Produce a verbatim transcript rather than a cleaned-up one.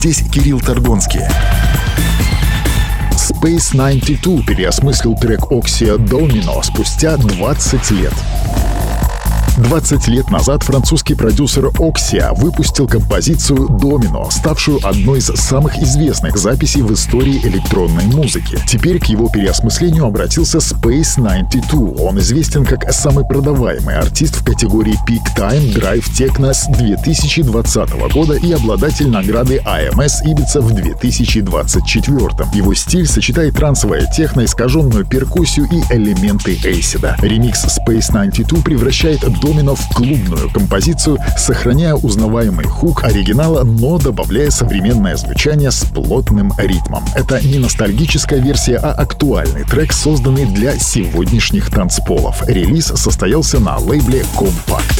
Здесь Кирилл Торгонский. Space девяносто два переосмыслил трек Oxia Domino спустя двадцать лет. двадцать лет назад французский продюсер Oxia выпустил композицию «Домино», ставшую одной из самых известных записей в истории электронной музыки. Теперь к его переосмыслению обратился Space девяносто два. Он известен как самый продаваемый артист в категории Peak Time Drive Techno с две тысячи двадцатого года и обладатель награды эй эм эс Ibiza в две тысячи двадцать четвёртом. Его стиль сочетает трансовое техно, искаженную перкуссию и элементы эйсида. Ремикс Space девяносто два превращает Домино в клубную композицию, сохраняя узнаваемый хук оригинала, но добавляя современное звучание с плотным ритмом. Это не ностальгическая версия, а актуальный трек, созданный для сегодняшних танцполов. Релиз состоялся на лейбле Compact.